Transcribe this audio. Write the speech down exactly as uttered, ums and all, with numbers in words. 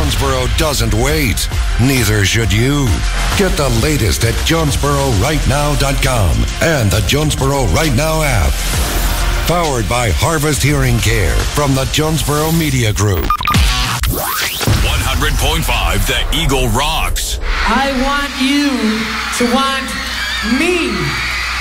Jonesboro doesn't wait. Neither should you. Get the latest at Jonesboro Right Now dot com and the Jonesboro Right Now app. Powered by Harvest Hearing Care from the Jonesboro Media Group. one hundred point five The Eagle rocks. I want you to want me.